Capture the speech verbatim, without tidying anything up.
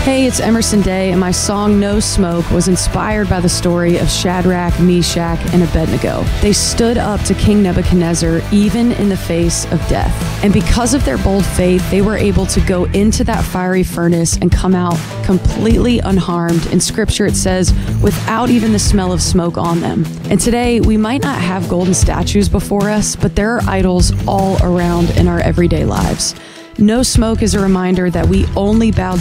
Hey, it's Emerson Day, and my song No Smoke was inspired by the story of Shadrach, Meshach, and Abednego. They stood up to King Nebuchadnezzar even in the face of death. And because of their bold faith, they were able to go into that fiery furnace and come out completely unharmed. In scripture, it says, without even the smell of smoke on them. And today, we might not have golden statues before us, but there are idols all around in our everyday lives. No Smoke is a reminder that we only bow